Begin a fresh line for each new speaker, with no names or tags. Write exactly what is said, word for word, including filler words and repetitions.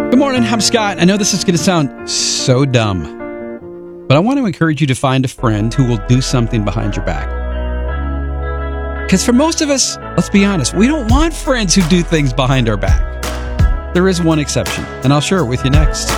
Good morning, I'm Scott. I know this is going to sound so dumb, but I want to encourage you to find a friend who will do something behind your back. Because for most of us, let's be honest, we don't want friends who do things behind our back. There is one exception, and I'll share it with you next.